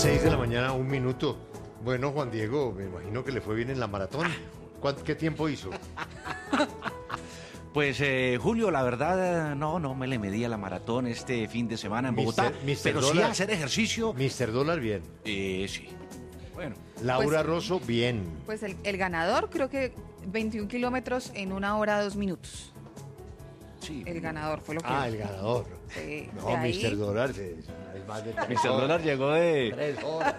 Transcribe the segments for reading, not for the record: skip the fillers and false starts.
6 de la mañana, 1 minuto. Bueno, Juan Diego, me imagino que le fue bien en la maratón. ¿Qué tiempo hizo? Pues Julio, la verdad, no me le medí a la maratón este fin de semana en Bogotá, Mister pero sí Dólar. a hacer ejercicio. Mr. Dólar, bien. Sí. Bueno, Laura Pues- Rosso, bien. Pues el ganador creo que 21 kilómetros en 1 hora 2 minutos. sí. El ganador fue lo que... El ganador. Sí, No, de ahí- Mr. Dólar es más de 3 Mr. Dólar llegó de... 3 horas.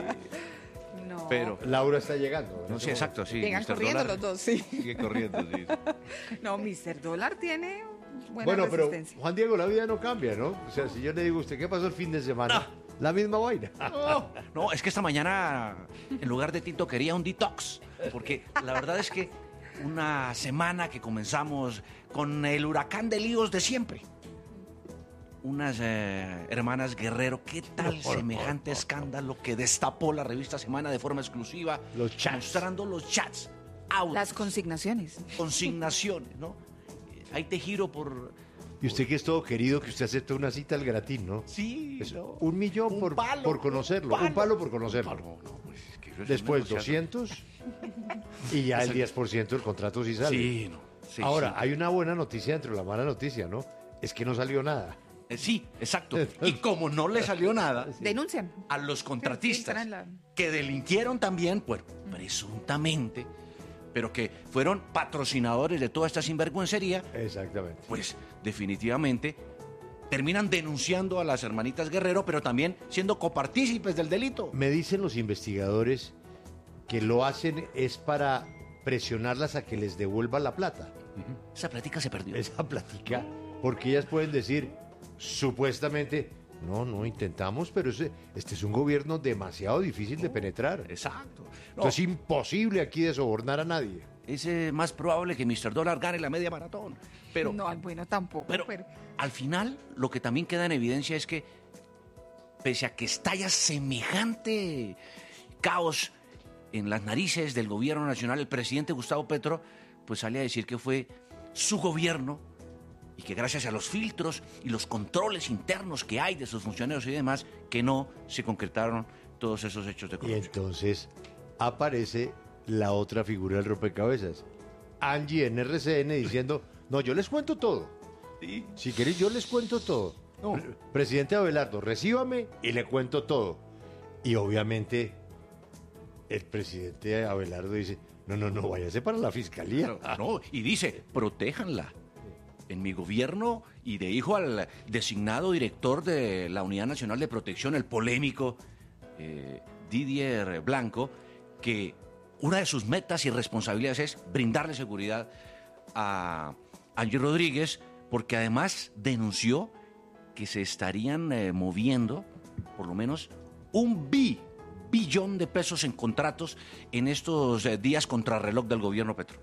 No. Pero... Laura está llegando. No, sí, exacto, sí. Llegan Mr. corriendo Dólar los dos, sí. Sigue corriendo, sí. No, Mr. Dólar tiene buena Bueno, pero resistencia. Juan Diego, la vida no cambia, ¿no? O sea, si yo le digo a usted, ¿qué pasó el fin de semana? La misma vaina. No, es que esta mañana, en lugar de tinto, quería un detox. Porque la verdad es que una semana que comenzamos con el huracán de líos de siempre. Unas hermanas Guerrero, ¿qué tal semejante escándalo que destapó la revista Semana de forma exclusiva? Los chats. Mostrando los chats, audios, Las consignaciones. consignaciones, ¿no? Ahí te giro por... Y usted que es todo querido, que usted acepta una cita al gratín, ¿no? Sí, Es no. 1 millón Un por palo, conocerlo. Un palo por conocerlo. No, pues es que eso es Después una negociación. 200 y ya el 10% del contrato sí sale. Sí, no. Sí, Ahora, sí. hay una buena noticia dentro de la mala noticia, ¿no? Es que no salió nada. Sí, exacto. Y como no le salió nada Denuncian. a los contratistas Sí, traen que delinquieron también, bueno, presuntamente, pero que fueron patrocinadores de toda esta sinvergüencería, Exactamente. pues definitivamente terminan denunciando a las hermanitas Guerrero, pero también siendo copartícipes del delito. Me dicen los investigadores que lo hacen es para presionarlas a que les devuelvan la plata. Esa plática se perdió. Esa plática, porque ellas pueden decir, supuestamente, no, intentamos, pero este es un gobierno demasiado difícil de penetrar. Exacto. No, Entonces es imposible aquí de sobornar a nadie. es más probable que Mr. Dólar gane la media maratón. Pero, No, bueno, tampoco. pero pero- al final lo que también queda en evidencia es que pese a que estalla semejante caos en las narices del gobierno nacional, el presidente Gustavo Petro pues sale a decir que fue su gobierno y que gracias a los filtros y los controles internos que hay de sus funcionarios y demás, que no se concretaron todos esos hechos de Y corrupción. entonces aparece la otra figura del rompecabezas. Angie en RCN diciendo, no, yo les cuento todo. Sí. Si queréis, yo les cuento todo. No. Presidente Abelardo, recíbame y le cuento todo. Y obviamente el presidente Abelardo dice, no, váyase para la fiscalía. No, y dice, protéjanla. En mi gobierno, y de hijo al designado director de la Unidad Nacional de Protección, el polémico Didier Blanco, que una de sus metas y responsabilidades es brindarle seguridad a Angie Rodríguez, porque además denunció que se estarían moviendo por lo menos $1 billón en contratos en estos días contrarreloj del gobierno Petro.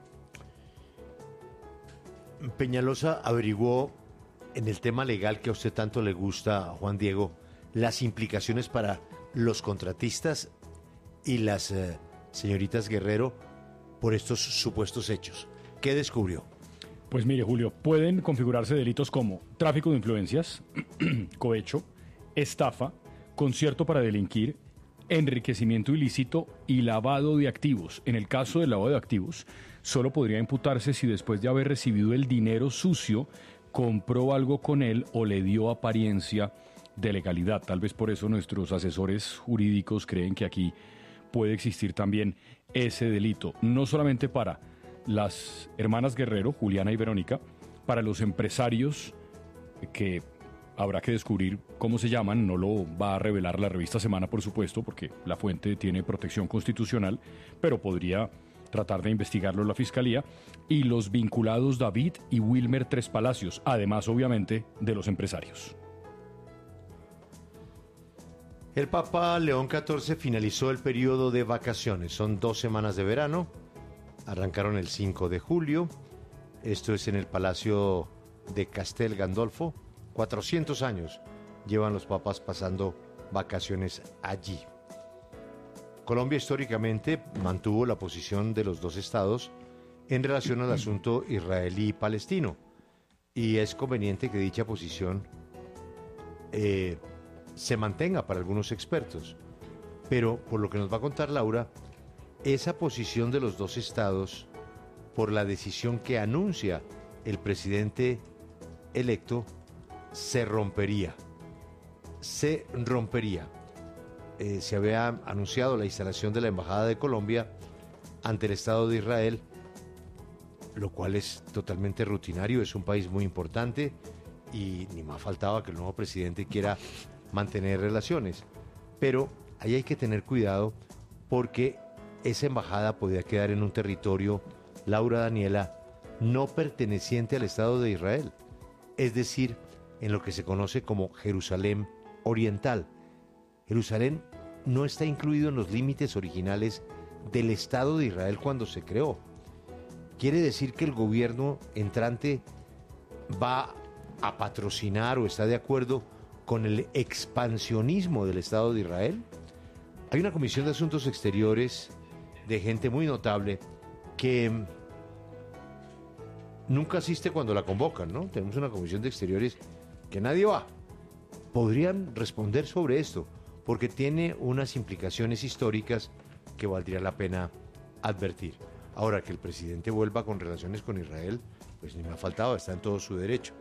Peñalosa averiguó en el tema legal que a usted tanto le gusta, Juan Diego, las implicaciones para los contratistas y las señoritas Guerrero por estos supuestos hechos. ¿Qué descubrió? Pues mire, Julio, pueden configurarse delitos como tráfico de influencias, cohecho, estafa, concierto para delinquir, enriquecimiento ilícito y lavado de activos. En el caso del lavado de activos, solo podría imputarse si después de haber recibido el dinero sucio, compró algo con él o le dio apariencia de legalidad. Tal vez por eso nuestros asesores jurídicos creen que aquí puede existir también ese delito, no solamente para las hermanas Guerrero, Juliana y Verónica, para los empresarios que habrá que descubrir cómo se llaman, no lo va a revelar la revista Semana, por supuesto, porque la fuente tiene protección constitucional, pero podría tratar de investigarlo la Fiscalía, y los vinculados David y Wilmer Tres Palacios, además, obviamente, de los empresarios. El Papa León XIV finalizó el periodo de vacaciones. Son 2 semanas de verano. Arrancaron el 5 de julio. Esto es en el Palacio de Castel Gandolfo. 400 años llevan los papas pasando vacaciones allí. Colombia históricamente mantuvo la posición de los dos estados en relación al asunto israelí y palestino. Y es conveniente que dicha posición se mantenga para algunos expertos. Pero, por lo que nos va a contar Laura, esa posición de los dos estados, por la decisión que anuncia el presidente electo, se rompería. Se había anunciado la instalación de la Embajada de Colombia ante el Estado de Israel, lo cual es totalmente rutinario, es un país muy importante y ni más faltaba que el nuevo presidente quiera mantener relaciones. Pero ahí hay que tener cuidado porque esa embajada podría quedar en un territorio, Laura, Daniela, no perteneciente al Estado de Israel, es decir, en lo que se conoce como Jerusalén Oriental. Jerusalén no está incluido en los límites originales del Estado de Israel cuando se creó. Quiere decir que el gobierno entrante va a patrocinar o está de acuerdo con el expansionismo del Estado de Israel. Hay una comisión de asuntos exteriores de gente muy notable que nunca asiste cuando la convocan, ¿no? Tenemos una comisión de exteriores que nadie va. Podrían responder sobre esto, porque tiene unas implicaciones históricas que valdría la pena advertir. Ahora, que el presidente vuelva con relaciones con Israel, pues ni me ha faltado, está en todo su derecho.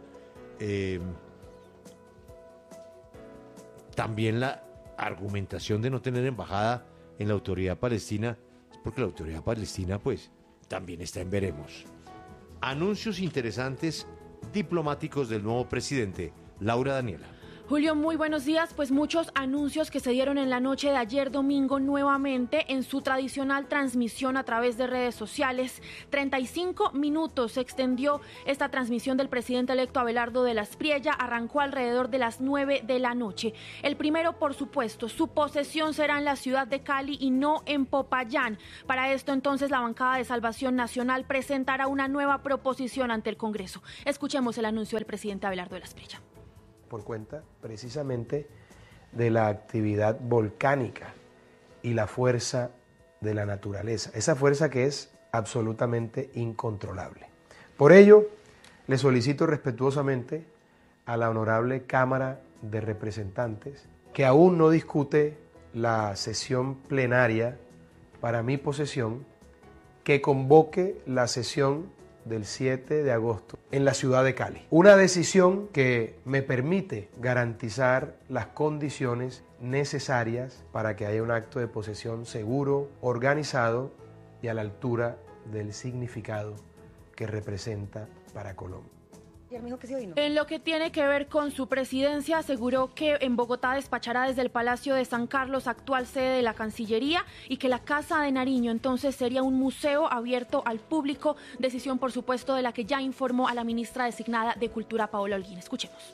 También la argumentación de no tener embajada en la autoridad palestina es porque la autoridad palestina, pues, también está en veremos. Anuncios interesantes diplomáticos del nuevo presidente. Laura, Daniela. Julio, muy buenos días. Pues muchos anuncios que se dieron en la noche de ayer domingo nuevamente en su tradicional transmisión a través de redes sociales. 35 minutos se extendió esta transmisión del presidente electo Abelardo de la Espriella. Arrancó alrededor de las 9 de la noche. El primero, por supuesto, su posesión será en la ciudad de Cali y no en Popayán. Para esto, entonces, la bancada de Salvación Nacional presentará una nueva proposición ante el Congreso. Escuchemos el anuncio del presidente Abelardo de la Espriella. Por cuenta precisamente de la actividad volcánica y la fuerza de la naturaleza, esa fuerza que es absolutamente incontrolable. Por ello, le solicito respetuosamente a la honorable Cámara de Representantes, que aún no discute la sesión plenaria para mi posesión, que convoque la sesión del 7 de agosto en la ciudad de Cali. Una decisión que me permite garantizar las condiciones necesarias para que haya un acto de posesión seguro, organizado y a la altura del significado que representa para Colombia. En lo que tiene que ver con su presidencia, aseguró que en Bogotá despachará desde el Palacio de San Carlos, actual sede de la Cancillería, y que la Casa de Nariño entonces sería un museo abierto al público, decisión por supuesto de la que ya informó a la ministra designada de Cultura, Paola Holguín. Escuchemos.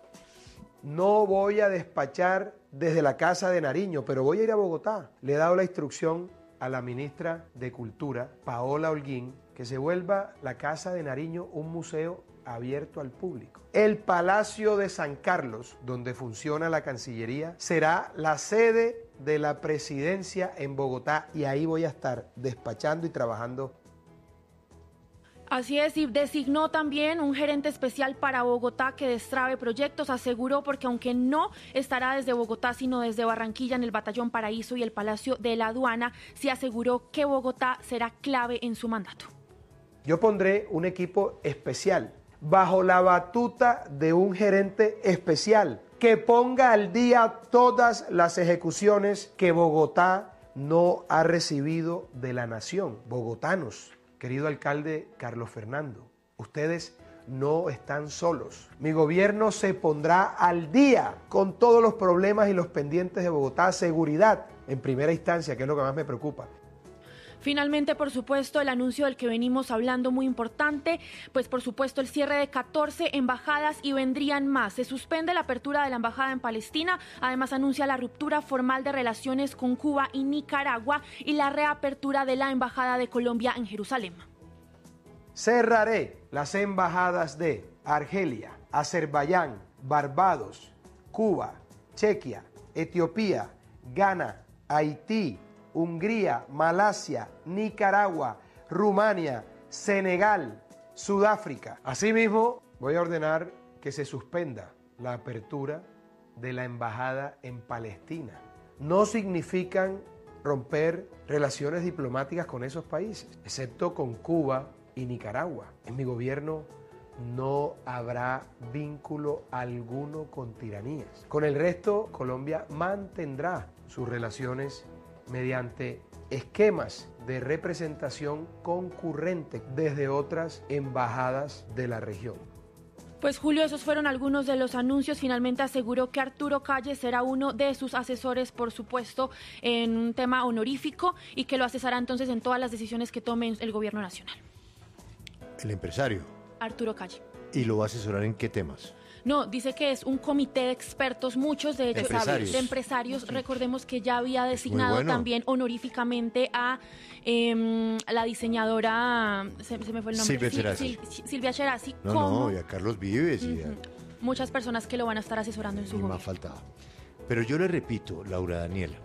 No voy a despachar desde la Casa de Nariño, pero voy a ir a Bogotá. Le he dado la instrucción a la ministra de Cultura, Paola Holguín, que se vuelva la Casa de Nariño un museo abierto al público. El Palacio de San Carlos, donde funciona la Cancillería, será la sede de la presidencia en Bogotá y ahí voy a estar despachando y trabajando. Así es, y designó también un gerente especial para Bogotá que destrabe proyectos, aseguró, porque aunque no estará desde Bogotá, sino desde Barranquilla en el Batallón Paraíso y el Palacio de la Aduana, sí aseguró que Bogotá será clave en su mandato. Yo pondré un equipo especial bajo la batuta de un gerente especial que ponga al día todas las ejecuciones que Bogotá no ha recibido de la nación. Bogotanos, querido alcalde Carlos Fernando, ustedes no están solos. Mi gobierno se pondrá al día con todos los problemas y los pendientes de Bogotá. Seguridad en primera instancia, que es lo que más me preocupa. Finalmente, por supuesto, el anuncio del que venimos hablando muy importante, pues por supuesto el cierre de 14 embajadas y vendrían más. Se suspende la apertura de la embajada en Palestina, además anuncia la ruptura formal de relaciones con Cuba y Nicaragua y la reapertura de la embajada de Colombia en Jerusalén. Cerraré las embajadas de Argelia, Azerbaiyán, Barbados, Cuba, Chequia, Etiopía, Ghana, Haití, Hungría, Malasia, Nicaragua, Rumania, Senegal, Sudáfrica. Asimismo, voy a ordenar que se suspenda la apertura de la embajada en Palestina. No significan romper relaciones diplomáticas con esos países, excepto con Cuba y Nicaragua. En mi gobierno no habrá vínculo alguno con tiranías. Con el resto, Colombia mantendrá sus relaciones mediante esquemas de representación concurrente desde otras embajadas de la región. Pues Julio, esos fueron algunos de los anuncios. Finalmente aseguró que Arturo Calle será uno de sus asesores, por supuesto, en un tema honorífico y que lo asesorará entonces en todas las decisiones que tome el gobierno nacional. El empresario. Arturo Calle. ¿Y lo va a asesorar en qué temas? No, dice que es un comité de expertos, muchos de hecho de empresarios. Sí. Recordemos que ya había designado también honoríficamente a la diseñadora, se me fue el nombre, Silvia Cherasi. Y a Carlos Vives. Y a... Muchas personas que lo van a estar asesorando en su gobierno. Más faltaba. Pero yo le repito, Laura Daniela,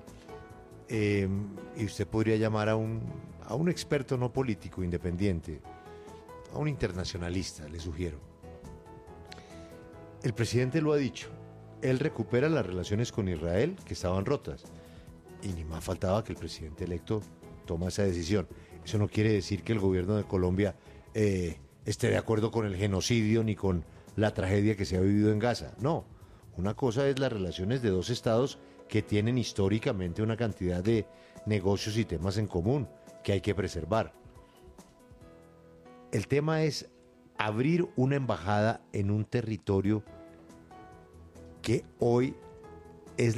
y usted podría llamar a un experto no político, independiente, a un internacionalista, le sugiero. El presidente lo ha dicho, él recupera las relaciones con Israel que estaban rotas y ni más faltaba que el presidente electo toma esa decisión. Eso no quiere decir que el gobierno de Colombia esté de acuerdo con el genocidio ni con la tragedia que se ha vivido en Gaza. No, una cosa es las relaciones de dos estados que tienen históricamente una cantidad de negocios y temas en común que hay que preservar. El tema es abrir una embajada en un territorio que hoy es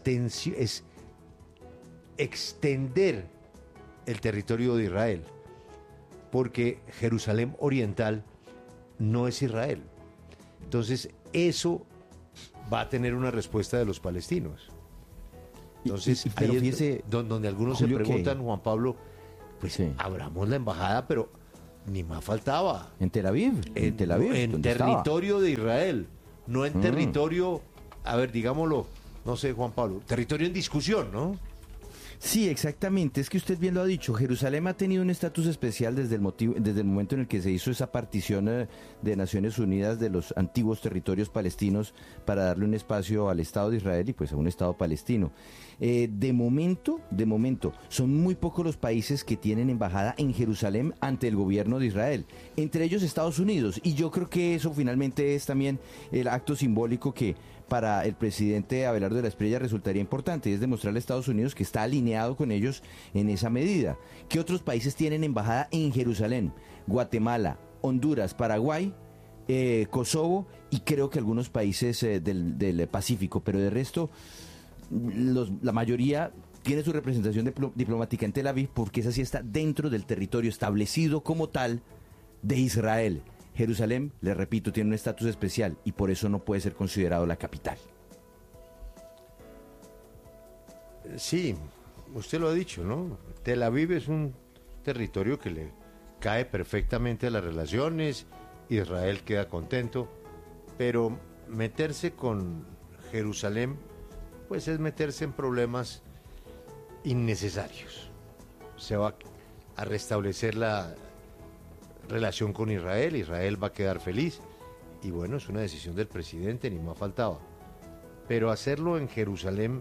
extender el territorio de Israel, porque Jerusalén Oriental no es Israel. Entonces, eso va a tener una respuesta de los palestinos. Entonces, pero ahí fíjese, es donde algunos Julio, se preguntan, Juan Pablo, pues sí, abramos la embajada, pero ni más faltaba. En Tel Aviv. En Tel Aviv. En territorio de Israel, no en territorio, a ver, digámoslo, no sé, Juan Pablo, territorio en discusión, ¿no? Sí, exactamente. Es que usted bien lo ha dicho. Jerusalén ha tenido un estatus especial desde el momento en el que se hizo esa partición de Naciones Unidas de los antiguos territorios palestinos para darle un espacio al Estado de Israel y pues a un Estado palestino. De momento, son muy pocos los países que tienen embajada en Jerusalén ante el gobierno de Israel, entre ellos Estados Unidos. Y yo creo que eso finalmente es también el acto simbólico que para el presidente Abelardo de la Espriella resultaría importante, y es demostrarle a Estados Unidos que está alineado con ellos en esa medida. ¿Qué otros países tienen embajada en Jerusalén? Guatemala, Honduras, Paraguay, Kosovo y creo que algunos países del Pacífico, pero de resto la mayoría tiene su representación diplomática en Tel Aviv porque esa sí está dentro del territorio establecido como tal de Israel. Jerusalén, le repito, tiene un estatus especial y por eso no puede ser considerado la capital. Sí, usted lo ha dicho, ¿no? Tel Aviv es un territorio que le cae perfectamente a las relaciones, Israel queda contento, pero meterse con Jerusalén, pues es meterse en problemas innecesarios. Se va a restablecer la relación con Israel va a quedar feliz y bueno, es una decisión del presidente, ni más faltaba, pero hacerlo en Jerusalén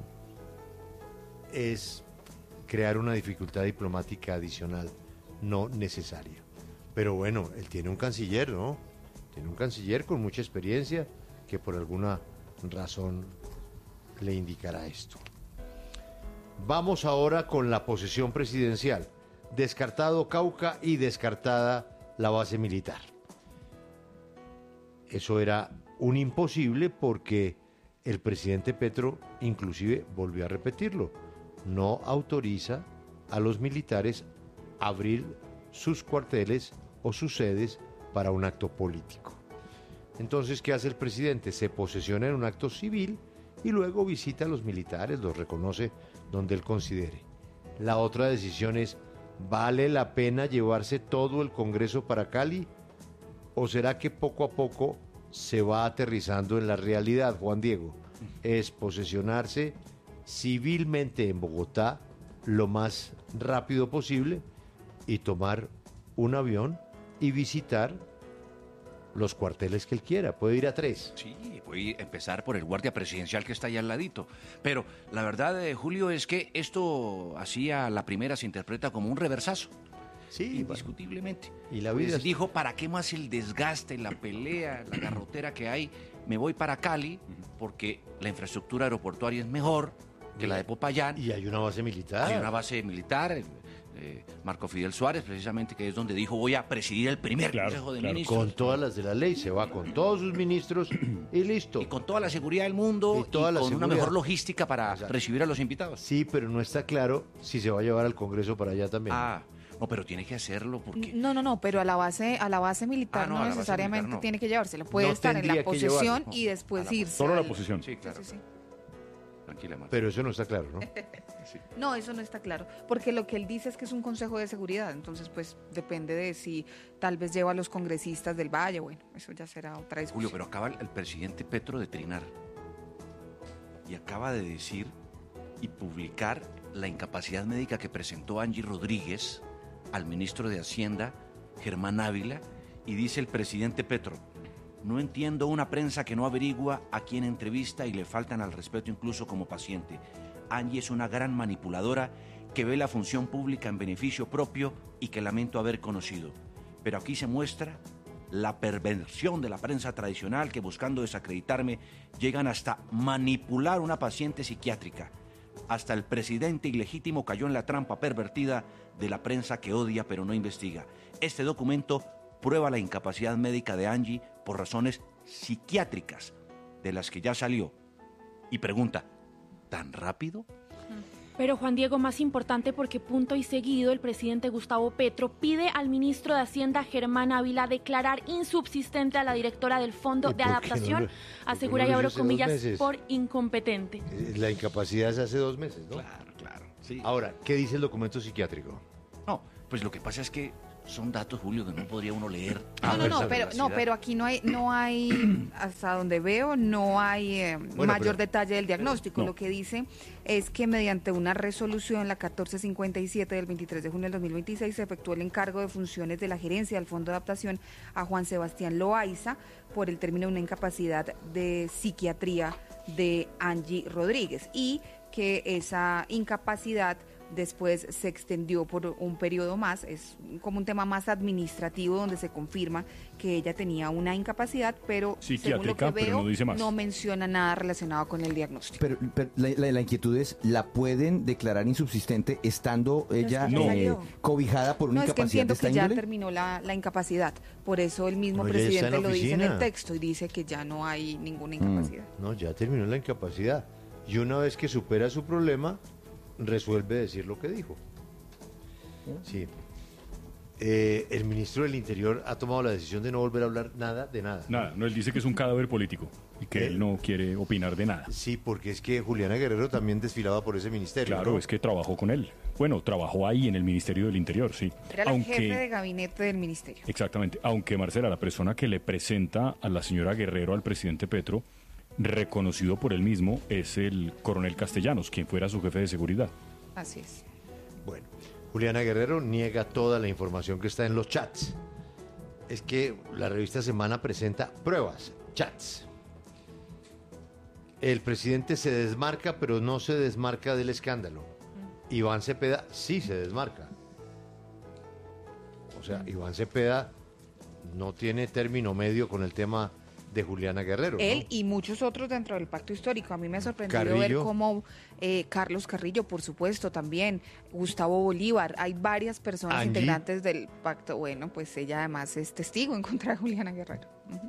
es crear una dificultad diplomática adicional no necesaria. Pero bueno, él tiene un canciller, ¿no? Tiene un canciller con mucha experiencia que por alguna razón le indicará esto. Vamos ahora con la posesión presidencial. Descartado Cauca y descartada la base militar. Eso era un imposible porque el presidente Petro inclusive volvió a repetirlo. No autoriza a los militares a abrir sus cuarteles o sus sedes para un acto político. Entonces, ¿qué hace el presidente? Se posesiona en un acto civil y luego visita a los militares, los reconoce donde él considere. La otra decisión es, ¿vale la pena llevarse todo el Congreso para Cali? ¿O será que poco a poco se va aterrizando en la realidad, Juan Diego? Es posesionarse civilmente en Bogotá lo más rápido posible y tomar un avión y visitar los cuarteles que él quiera, puede ir a 3. Sí, voy a empezar por el guardia presidencial que está allá al ladito. Pero la verdad, Julio, es que esto así a la primera se interpreta como un reversazo. Sí, Indiscutiblemente. Y la Pues vida es- dijo, ¿para qué más el desgaste, la pelea, la garrotera que hay? Me voy para Cali porque la infraestructura aeroportuaria es mejor que la de Popayán. Y hay una base militar. Hay una base militar, Marco Fidel Suárez, precisamente, que es donde dijo, voy a presidir el primer Claro, Consejo de claro. Ministros. Con todas las de la ley, se va con todos sus ministros y listo. Y con toda la seguridad del mundo Y toda la con una seguridad. mejor logística para Exacto. recibir a los invitados. Sí, pero no está claro si se va a llevar al Congreso para allá también. Ah, no, pero tiene que hacerlo porque... No, pero a la base militar Ah, no, no a la base necesariamente militar no. tiene que llevárselo. Puede No estar en tendría la que posesión llevarlo. y después A la irse. Solo la al- posición. Sí, claro. Sí, sí. Tranquila, Marta. Pero eso no está claro, ¿no? No, eso no está claro, porque lo que él dice es que es un consejo de seguridad, entonces pues depende de si tal vez lleva a los congresistas del Valle, bueno, eso ya será otra discusión. Julio, pero acaba el presidente Petro de trinar y acaba de decir y publicar la incapacidad médica que presentó Angie Rodríguez al ministro de Hacienda, Germán Ávila, y dice el presidente Petro, no entiendo una prensa que no averigua a quién entrevista y le faltan al respeto incluso como paciente. Angie es una gran manipuladora que ve la función pública en beneficio propio y que lamento haber conocido. Pero aquí se muestra la perversión de la prensa tradicional que buscando desacreditarme llegan hasta manipular una paciente psiquiátrica. Hasta el presidente ilegítimo cayó en la trampa pervertida de la prensa que odia pero no investiga. Este documento prueba la incapacidad médica de Angie por razones psiquiátricas, de las que ya salió. Y pregunta, ¿tan rápido? Pero Juan Diego, más importante porque punto y seguido el presidente Gustavo Petro pide al ministro de Hacienda Germán Ávila declarar insubsistente a la directora del Fondo ¿Y de por qué no Adaptación, lo- por qué asegura no y lo abro hizo hace 2 comillas, meses? por incompetente. La incapacidad es hace 2 meses, ¿no? Claro. Sí. Ahora, ¿qué dice el documento psiquiátrico? No, pues lo que pasa es que son datos, Julio, que no podría uno leer. Pero aquí no hay, hasta donde veo, no hay mayor pero- detalle del diagnóstico. no. Lo que dice es que mediante una resolución, la 1457 del 23 de junio del 2026, se efectuó el encargo de funciones de la gerencia del Fondo de Adaptación a Juan Sebastián Loaiza por el término de una incapacidad de psiquiatría de Angie Rodríguez y que esa incapacidad después se extendió por un periodo más, es como un tema más administrativo donde se confirma que ella tenía una incapacidad, pero según lo que Psiquiátrica, pero veo, no dice más. no menciona nada relacionado con el diagnóstico. Pero la inquietud es, ¿la pueden declarar insubsistente estando ella es que salió. cobijada por una No, es que incapacidad de entiendo esta que ya índole? terminó la incapacidad, por eso el mismo No, ella está en presidente la lo dice en el oficina. texto y dice que ya no hay ninguna incapacidad. No, ya terminó la incapacidad. Y una vez que supera su problema, resuelve decir lo que dijo. Sí. El ministro del Interior ha tomado la decisión de no volver a hablar nada de nada. Nada, no, él dice que es un cadáver político y que él no quiere opinar de nada. Sí, porque es que Juliana Guerrero también desfilaba por ese ministerio. Claro, ¿no? es que trabajó con él. Bueno, trabajó ahí en el Ministerio del Interior, sí. Era el jefe de gabinete del ministerio. Exactamente, aunque Marcela, la persona que le presenta a la señora Guerrero al presidente Petro, reconocido por él mismo, es el coronel Castellanos, quien fuera su jefe de seguridad. Así es. Bueno, Juliana Guerrero niega toda la información que está en los chats. Es que la revista Semana presenta pruebas, chats. El presidente se desmarca, pero no se desmarca del escándalo. Iván Cepeda sí se desmarca. O sea, Iván Cepeda no tiene término medio con el tema de Juliana Guerrero. Él ¿no? y muchos otros dentro del pacto histórico. A mí me ha sorprendido ver Carrillo. cómo Carlos Carrillo, por supuesto, también, Gustavo Bolívar, hay varias personas Angie. integrantes del pacto. Bueno, pues ella además es testigo en contra de Juliana Guerrero. Ujú.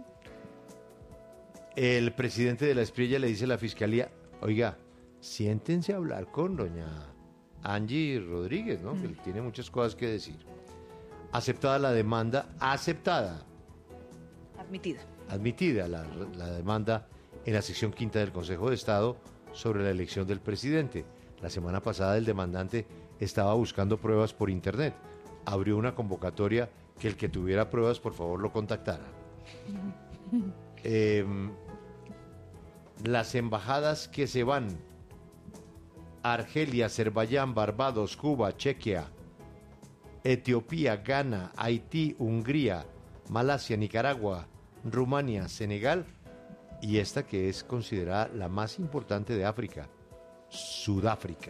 El presidente de la Espriella le dice a la fiscalía, oiga, siéntense a hablar con doña Angie Rodríguez, ¿no? Que tiene muchas cosas que decir. Aceptada la demanda, admitida la demanda en la sección quinta del Consejo de Estado sobre la elección del presidente. La semana pasada el demandante estaba buscando pruebas por internet. Abrió una convocatoria que el que tuviera pruebas, por favor, lo contactara. Las embajadas que se van: Argelia, Azerbaiyán, Barbados, Cuba, Chequia, Etiopía, Ghana, Haití, Hungría, Malasia, Nicaragua, Rumania, Senegal y esta que es considerada la más importante de África, Sudáfrica.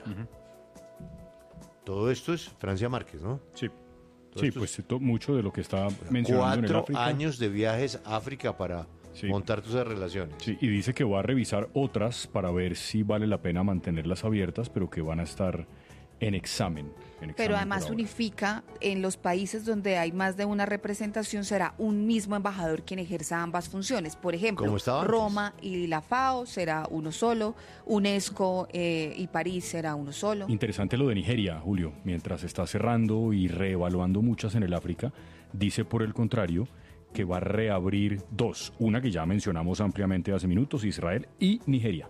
Todo esto es Francia Márquez, ¿no? Sí. Todo Sí, esto pues mucho de lo que está mencionando en el 4 África. años de viajes a África para montar todas esas relaciones. Sí, y dice que va a revisar otras para ver si vale la pena mantenerlas abiertas, pero que van a estar en examen. Pero además unifica en los países donde hay más de una representación, será un mismo embajador quien ejerza ambas funciones. Por ejemplo, Roma y la FAO será uno solo, UNESCO y París será uno solo. Interesante lo de Nigeria, Julio. Mientras está cerrando y reevaluando muchas en el África, dice por el contrario que va a reabrir 2. Una que ya mencionamos ampliamente hace minutos, Israel y Nigeria.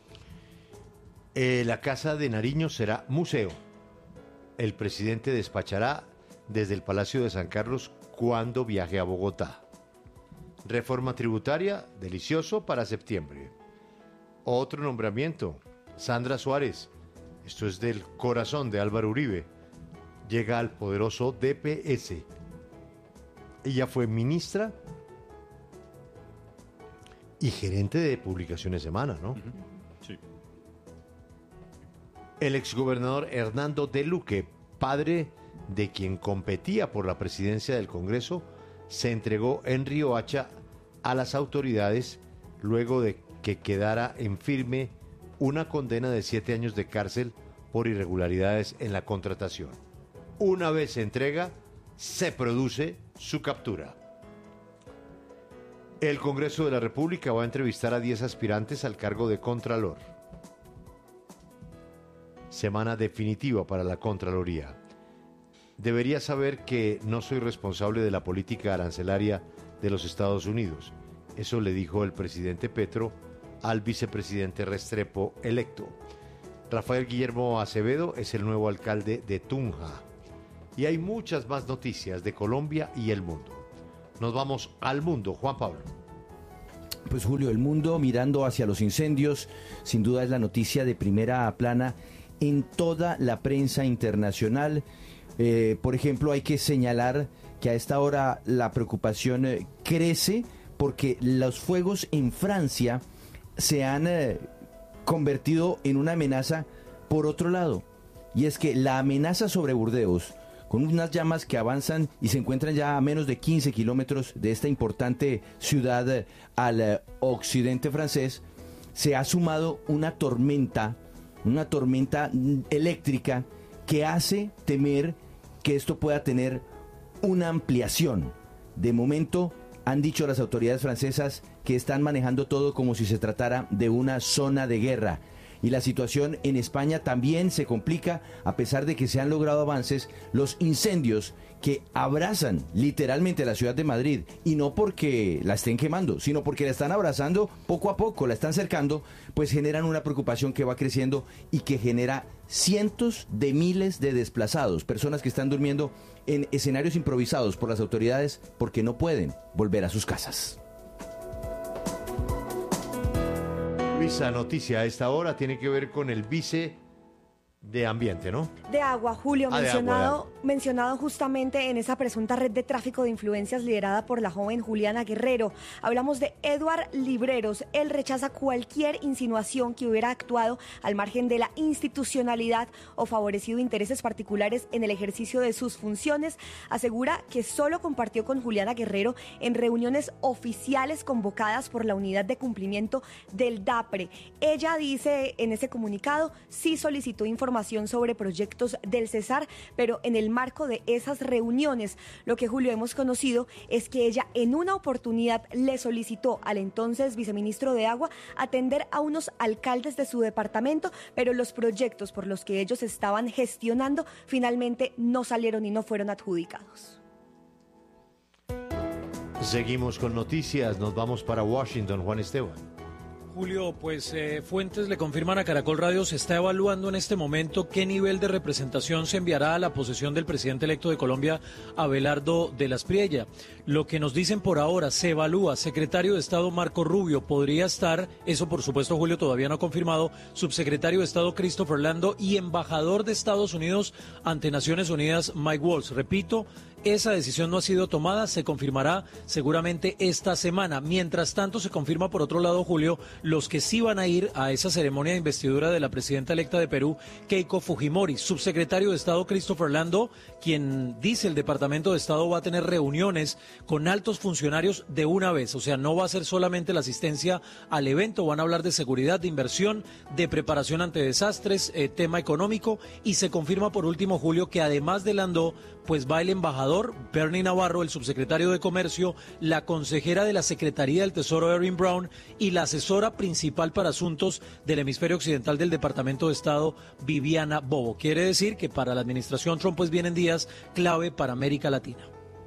La Casa de Nariño será museo. El presidente despachará desde el Palacio de San Carlos cuando viaje a Bogotá. Reforma tributaria, delicioso para septiembre. Otro nombramiento, Sandra Suárez. Esto es del corazón de Álvaro Uribe. Llega al poderoso DPS. Ella fue ministra y gerente de Publicaciones Semana, ¿no? Sí. El exgobernador Hernando de Luque, padre de quien competía por la presidencia del Congreso, se entregó en Riohacha a las autoridades luego de que quedara en firme una condena de 7 años de cárcel por irregularidades en la contratación. Una vez se entrega, se produce su captura. El Congreso de la República va a entrevistar a 10 aspirantes al cargo de Contralor. Semana definitiva para la Contraloría. Debería saber que no soy responsable de la política arancelaria de los Estados Unidos. Eso le dijo el presidente Petro al vicepresidente Restrepo electo. Rafael Guillermo Acevedo es el nuevo alcalde de Tunja. Y hay muchas más noticias de Colombia y el mundo. Nos vamos al mundo, Juan Pablo. Pues Julio, el mundo mirando hacia los incendios, sin duda es la noticia de primera plana en toda la prensa internacional. Por ejemplo, hay que señalar que a esta hora la preocupación crece porque los fuegos en Francia se han convertido en una amenaza por otro lado. Y es que la amenaza sobre Burdeos, con unas llamas que avanzan y se encuentran ya a menos de 15 kilómetros de esta importante ciudad al occidente francés, se ha sumado una tormenta eléctrica que hace temer que esto pueda tener una ampliación. De momento han dicho las autoridades francesas que están manejando todo como si se tratara de una zona de guerra. Y la situación en España también se complica a pesar de que se han logrado avances. Los incendios que abrazan literalmente la ciudad de Madrid, y no porque la estén quemando, sino porque la están abrazando poco a poco, la están cercando, pues generan una preocupación que va creciendo y que genera cientos de miles de desplazados, personas que están durmiendo en escenarios improvisados por las autoridades porque no pueden volver a sus casas. Luisa, noticia a esta hora tiene que ver con el vice de ambiente, ¿no? De agua, Julio, de mencionado justamente en esa presunta red de tráfico de influencias liderada por la joven Juliana Guerrero. Hablamos de Eduard Libreros. Él rechaza cualquier insinuación que hubiera actuado al margen de la institucionalidad o favorecido intereses particulares en el ejercicio de sus funciones. Asegura que solo compartió con Juliana Guerrero en reuniones oficiales convocadas por la Unidad de Cumplimiento del DAPRE. Ella dice en ese comunicado, sí solicitó información sobre proyectos del Cesar, pero en el marco de esas reuniones, lo que, Julio, hemos conocido es que ella en una oportunidad le solicitó al entonces viceministro de Agua atender a unos alcaldes de su departamento, pero los proyectos por los que ellos estaban gestionando finalmente no salieron y no fueron adjudicados. Seguimos con noticias, nos vamos para Washington, Juan Esteban. Julio, pues fuentes le confirman a Caracol Radio, se está evaluando en este momento qué nivel de representación se enviará a la posesión del presidente electo de Colombia, Abelardo de la Espriella. Lo que nos dicen por ahora, se evalúa, secretario de Estado Marco Rubio podría estar, eso por supuesto Julio todavía no ha confirmado, subsecretario de Estado Christopher Lando y embajador de Estados Unidos ante Naciones Unidas Mike Waltz. Repito, Esa decisión no ha sido tomada, se confirmará seguramente esta semana. Mientras tanto, se confirma por otro lado, Julio, los que sí van a ir a esa ceremonia de investidura de la presidenta electa de Perú, Keiko Fujimori. Subsecretario de Estado Christopher Landó, quien dice el Departamento de Estado va a tener reuniones con altos funcionarios de una vez. O sea, no va a ser solamente la asistencia al evento, van a hablar de seguridad, de inversión, de preparación ante desastres, tema económico, y se confirma por último, Julio, que además de Landó, pues va el embajador Bernie Navarro, el subsecretario de Comercio, la consejera de la Secretaría del Tesoro Erin Brown y la asesora principal para asuntos del hemisferio occidental del Departamento de Estado, Viviana Bobo. Quiere decir que para la administración Trump pues vienen días clave para América Latina.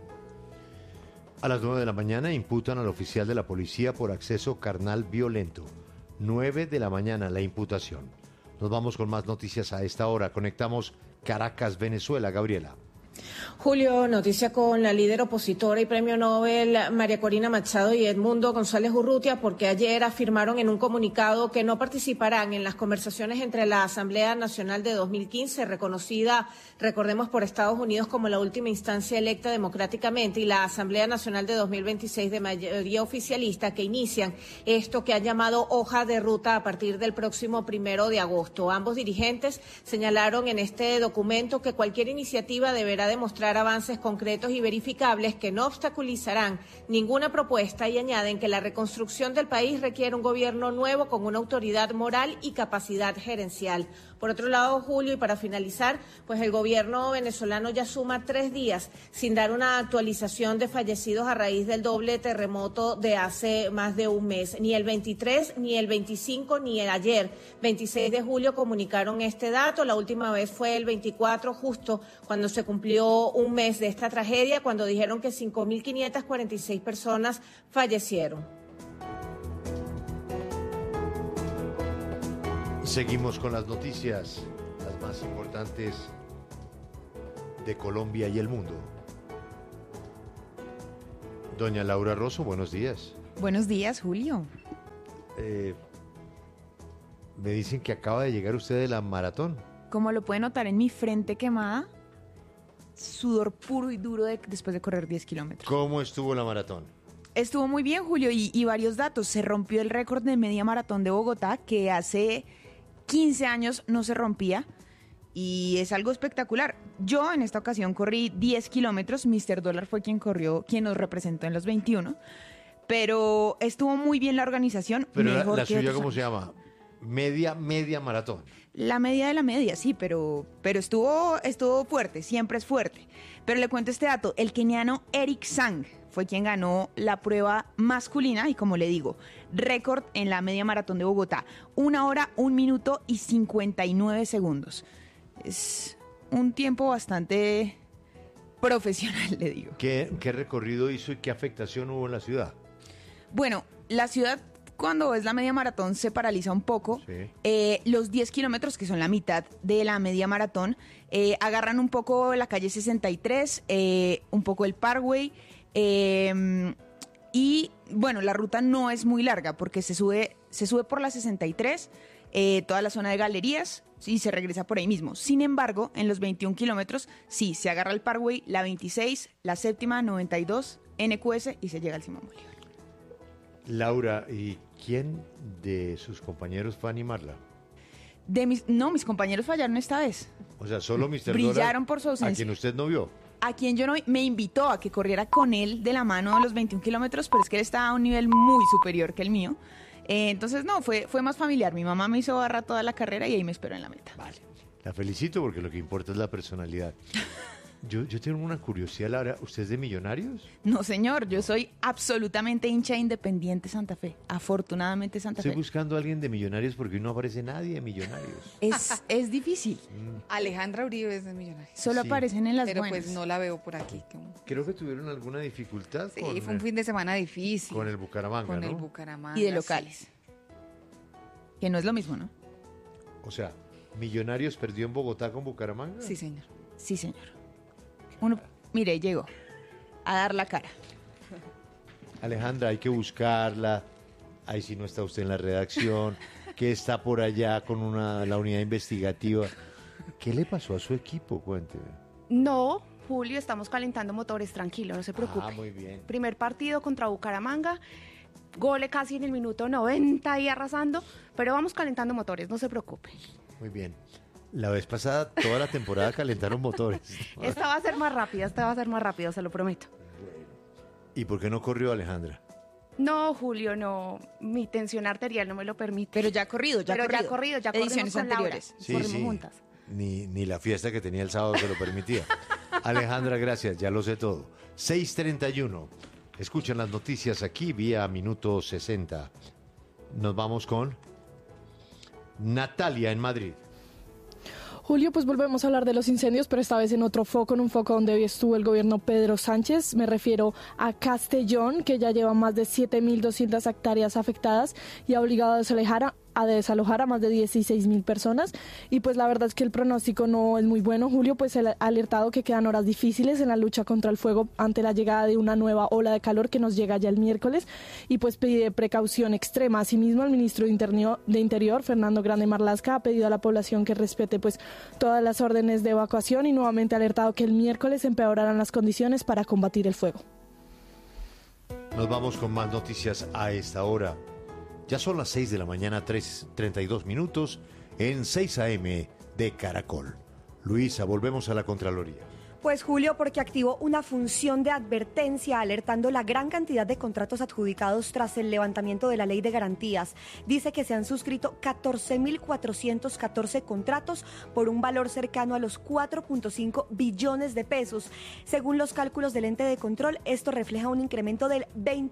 A las 9 de la mañana imputan al oficial de la policía por acceso carnal violento. 9 de la mañana la imputación. Nos vamos con más noticias a esta hora. Conectamos Caracas, Venezuela. Gabriela. Julio, noticia con la líder opositora y premio Nobel María Corina Machado y Edmundo González Urrutia, porque ayer afirmaron en un comunicado que no participarán en las conversaciones entre la Asamblea Nacional de 2015, reconocida, recordemos, por Estados Unidos como la última instancia electa democráticamente, y la Asamblea Nacional de 2026 de mayoría oficialista, que inician esto que han llamado hoja de ruta a partir del próximo 1 de agosto. Ambos dirigentes señalaron en este documento que cualquier iniciativa deberá demostrar avances concretos y verificables que no obstaculizarán ninguna propuesta, y añaden que la reconstrucción del país requiere un gobierno nuevo con una autoridad moral y capacidad gerencial. Por otro lado, Julio, y para finalizar, pues el gobierno venezolano ya suma 3 días sin dar una actualización de fallecidos a raíz del doble terremoto de hace más de un mes. Ni el 23, ni el 25, ni el ayer, 26 de julio, comunicaron este dato. La última vez fue el 24, justo cuando se cumplió un mes de esta tragedia, cuando dijeron que 5.546 personas fallecieron. Seguimos con las noticias, las más importantes de Colombia y el mundo. Doña Laura Rosso, buenos días. Buenos días, Julio. Me dicen que acaba de llegar usted de la maratón. Como lo puede notar en mi frente quemada, sudor puro y duro después de correr 10 kilómetros. ¿Cómo estuvo la maratón? Estuvo muy bien, Julio, y varios datos. Se rompió el récord de media maratón de Bogotá, que hace 15 años no se rompía, y es algo espectacular. Yo en esta ocasión corrí 10 kilómetros, Mr. Dólar fue quien nos representó en los 21, pero estuvo muy bien la organización. Pero la suya, ¿cómo se llama? Media maratón. La media de la media, sí, pero estuvo fuerte, siempre es fuerte. Pero le cuento este dato, el keniano Eric Sang fue quien ganó la prueba masculina y, como le digo, récord en la media maratón de Bogotá. 1 hora, 1 minuto y 59 segundos. Es un tiempo bastante profesional, le digo. ¿Qué recorrido hizo y qué afectación hubo en la ciudad? Bueno, la ciudad, cuando es la media maratón, se paraliza un poco. Sí. Los 10 kilómetros, que son la mitad de la media maratón, agarran un poco la calle 63, un poco el Parkway, y bueno, la ruta no es muy larga porque se sube por la 63, toda la zona de galerías, y se regresa por ahí mismo. Sin embargo, en los 21 kilómetros, sí, se agarra el Parkway, la 26, la séptima, 92, NQS, y se llega al Simón Bolívar. Laura, ¿y quién de sus compañeros fue a animarla? Mis compañeros fallaron esta vez. O sea, solo Mr. Brillaron por su ausencia. ¿A quien usted no vio? A quien yo no vi, me invitó a que corriera con él de la mano los 21 kilómetros, pero es que él estaba a un nivel muy superior que el mío. Entonces, no, fue más familiar. Mi mamá me hizo barra toda la carrera y ahí me esperó en la meta. Vale. La felicito porque lo que importa es la personalidad. Yo tengo una curiosidad, Laura. ¿Usted es de Millonarios? No, señor. Yo soy absolutamente hincha de Independiente Santa Fe. Afortunadamente Santa Fe. Estoy buscando a alguien de Millonarios porque no aparece nadie de Millonarios. Es difícil. Alejandra Uribe es de Millonarios. Solo aparecen en las pero buenas. Pues no la veo por aquí. Creo que tuvieron alguna dificultad. Sí, fue un fin de semana difícil. Con el Bucaramanga, Con ¿no? el Bucaramanga. Y de locales. Sí. Que no es lo mismo, ¿no? O sea, ¿Millonarios perdió en Bogotá con Bucaramanga? Sí, señor. Sí, señor. Mire, llegó a dar la cara. Alejandra, hay que buscarla. Ahí si no está usted en la redacción, que está por allá con la unidad investigativa. ¿Qué le pasó a su equipo? Cuénteme. No, Julio, estamos calentando motores, tranquilo, no se preocupe. Ah, muy bien. Primer partido contra Bucaramanga, gole casi en el minuto 90 y arrasando, pero vamos calentando motores, no se preocupe. Muy bien. La vez pasada, toda la temporada calentaron motores. Esta va a ser más rápida, se lo prometo. ¿Y por qué no corrió Alejandra? No, Julio, no. Mi tensión arterial no me lo permite. Pero ya ha corrido, ya corrimos ediciones anteriores. Sí, corrimos sí. juntas. Ni la fiesta que tenía el sábado se lo permitía. Alejandra, gracias, ya lo sé todo. 6:31. Escuchan las noticias aquí vía Minuto 60. Nos vamos con Natalia en Madrid. Julio, pues volvemos a hablar de los incendios, pero esta vez en otro foco, en un foco donde hoy estuvo el gobierno Pedro Sánchez. Me refiero a Castellón, que ya lleva más de 7.200 hectáreas afectadas y ha obligado a desalojar a más de 16.000 personas. Y pues la verdad es que el pronóstico no es muy bueno, Julio, pues ha alertado que quedan horas difíciles en la lucha contra el fuego ante la llegada de una nueva ola de calor que nos llega ya el miércoles, y pues pide precaución extrema. Asimismo, el ministro de Interior, Fernando Grande Marlaska, ha pedido a la población que respete pues todas las órdenes de evacuación y nuevamente ha alertado que el miércoles empeorarán las condiciones para combatir el fuego. Nos vamos con más noticias a esta hora. Ya son las 6 de la mañana, 32 minutos, en 6 AM de Caracol. Luisa, volvemos a la Contraloría. Pues Julio, porque activó una función de advertencia alertando la gran cantidad de contratos adjudicados tras el levantamiento de la ley de garantías. Dice que se han suscrito 14.414 contratos por un valor cercano a los 4.5 billones de pesos. Según los cálculos del ente de control, esto refleja un incremento del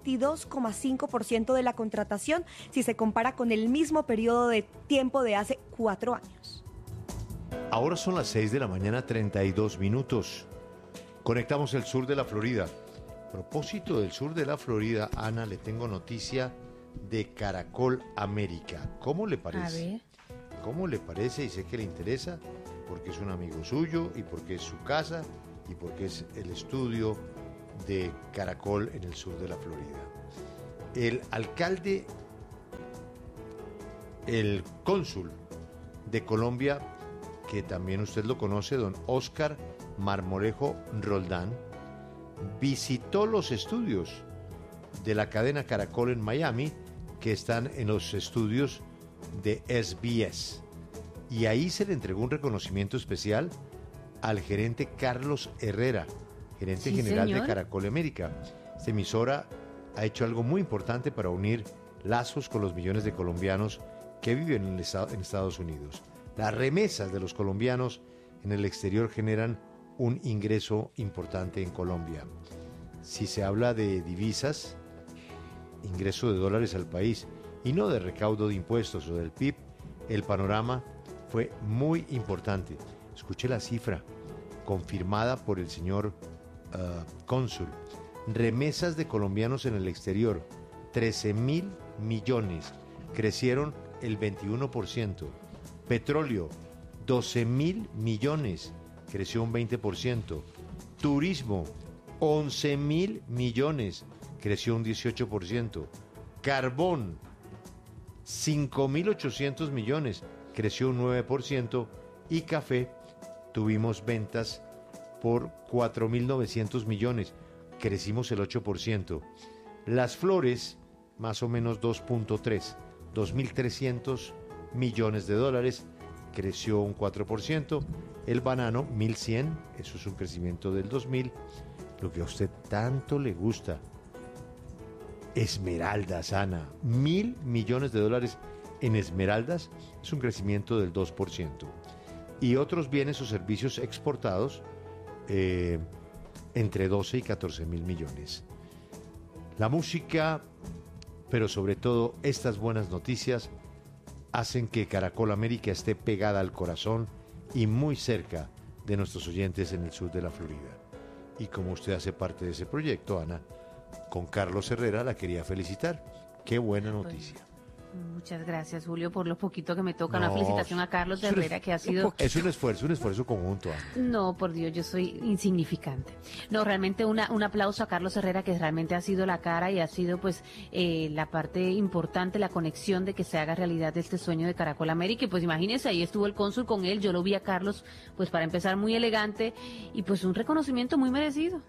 22,5% de la contratación si se compara con el mismo periodo de tiempo de hace 4 años. Ahora son las 6 de la mañana, 32 minutos. Conectamos el sur de la Florida. A propósito del sur de la Florida, Ana, le tengo noticia de Caracol América. ¿Cómo le parece? A ver. ¿Cómo le parece? Y sé que le interesa porque es un amigo suyo y porque es su casa y porque es el estudio de Caracol en el sur de la Florida. El alcalde, el cónsul de Colombia, que también usted lo conoce, don Óscar Marmolejo Roldán, visitó los estudios de la cadena Caracol en Miami, que están en los estudios de SBS. Y ahí se le entregó un reconocimiento especial al gerente Carlos Herrera, gerente general de Caracol América. Esta emisora ha hecho algo muy importante para unir lazos con los millones de colombianos que viven en Estados Unidos. Las remesas de los colombianos en el exterior generan un ingreso importante en Colombia. Si se habla de divisas, ingreso de dólares al país y no de recaudo de impuestos o del PIB, el panorama fue muy importante. Escuche la cifra confirmada por el señor cónsul. Remesas de colombianos en el exterior, 13.000 millones, crecieron el 21%. Petróleo, 12.000 millones, creció un 20%. Turismo, 11.000 millones, creció un 18%. Carbón, 5.800 millones, creció un 9%. Y café, tuvimos ventas por 4.900 millones, crecimos el 8%. Las flores, más o menos 2.3, 2.300 millones de dólares, creció un 4%. El banano, 1.100, eso es un crecimiento del 2.000. Lo que a usted tanto le gusta, esmeraldas, Ana, 1.000 millones de dólares en esmeraldas, es un crecimiento del 2%. Y otros bienes o servicios exportados, entre 12 y 14.000 millones. La música, pero sobre todo estas buenas noticias, hacen que Caracol América esté pegada al corazón y muy cerca de nuestros oyentes en el sur de la Florida. Y como usted hace parte de ese proyecto, Ana, con Carlos Herrera la quería felicitar. Qué buena noticia. Muchas gracias, Julio, por lo poquito que me toca. No, Una felicitación a Carlos Herrera, que ha sido... Es un esfuerzo conjunto. Ana. No, por Dios, yo soy insignificante. No, realmente un aplauso a Carlos Herrera, que realmente ha sido la cara y ha sido pues la parte importante, la conexión de que se haga realidad este sueño de Caracol América. Y pues imagínense, ahí estuvo el cónsul con él, yo lo vi a Carlos, pues para empezar muy elegante y pues un reconocimiento muy merecido.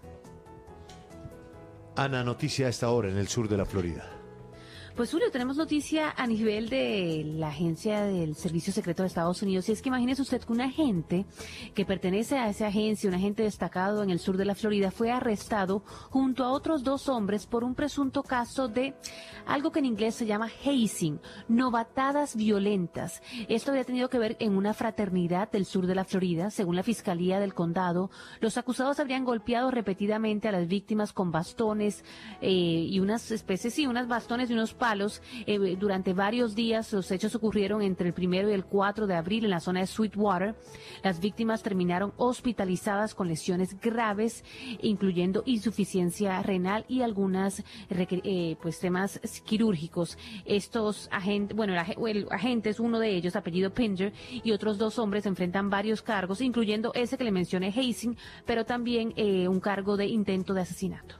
Ana, noticia a esta hora en el sur de la Florida. Pues Julio, tenemos noticia a nivel de la agencia del Servicio Secreto de Estados Unidos, y es que imagínese usted que un agente que pertenece a esa agencia, un agente destacado en el sur de la Florida, fue arrestado junto a otros 2 hombres por un presunto caso de algo que en inglés se llama hazing, novatadas violentas. Esto había tenido que ver en una fraternidad del sur de la Florida. Según la Fiscalía del Condado, los acusados habrían golpeado repetidamente a las víctimas con bastones y unas especies, unas bastones y unos palos durante varios días. Los hechos ocurrieron entre el 1 y el 4 de abril en la zona de Sweetwater. Las víctimas terminaron hospitalizadas con lesiones graves, incluyendo insuficiencia renal y algunas pues temas quirúrgicos. Estos agentes, bueno, el agente es uno de ellos, apellido Pinder, y otros 2 hombres enfrentan varios cargos, incluyendo ese que le mencioné, hazing, pero también un cargo de intento de asesinato.